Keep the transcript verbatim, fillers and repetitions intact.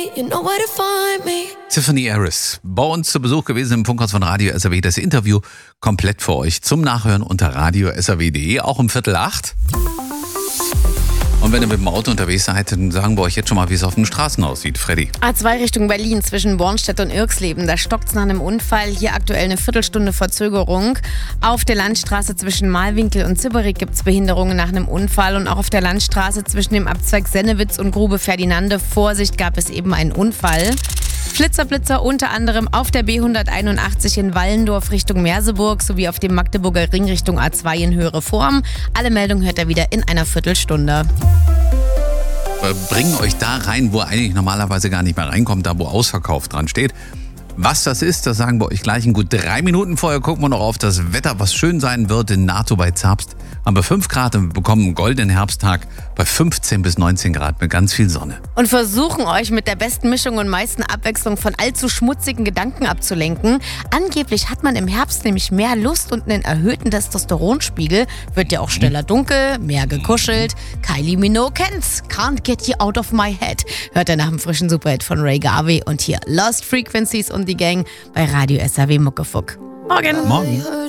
you know where to find me. Tiffany Harris, bei uns zu Besuch gewesen im Funkhaus von Radio S R W. Das Interview komplett für euch zum Nachhören unter radio s r w punkt d e, auch um Viertel acht. Und wenn ihr mit dem Auto unterwegs seid, dann sagen wir euch jetzt schon mal, wie es auf den Straßen aussieht. Freddy. A zwei Richtung Berlin zwischen Bornstedt und Irxleben. Da stockt es nach einem Unfall. Hier aktuell eine Viertelstunde Verzögerung. Auf der Landstraße zwischen Malwinkel und Zibberig gibt es Behinderungen nach einem Unfall. Und auch auf der Landstraße zwischen dem Abzweig Sennewitz und Grube Ferdinande. Vorsicht, gab es eben einen Unfall. Flitzerblitzer unter anderem auf der B hunderteinundachtzig in Wallendorf Richtung Merseburg sowie auf dem Magdeburger Ring Richtung A zwei in höhere Form. Alle Meldungen hört ihr wieder in einer Viertelstunde. Wir bringen euch da rein, wo eigentlich normalerweise gar nicht mehr reinkommt, da wo ausverkauft dran steht. Was das ist, das sagen wir euch gleich in gut drei Minuten. Vorher gucken wir noch auf das Wetter, was schön sein wird in NATO bei Zerbst. Haben wir fünf Grad und wir bekommen einen goldenen Herbsttag bei fünfzehn bis neunzehn Grad mit ganz viel Sonne. Und versuchen euch mit der besten Mischung und meisten Abwechslung von allzu schmutzigen Gedanken abzulenken. Angeblich hat man im Herbst nämlich mehr Lust und einen erhöhten Testosteronspiegel. Wird ja auch schneller dunkel, mehr gekuschelt. Kylie Minogue kennt's. Can't get you out of my head. Hört ihr nach dem frischen Superhit von Ray Garvey und hier Lost Frequencies und die Gang bei Radio S R W Muckefuck. Morgen. Morgen.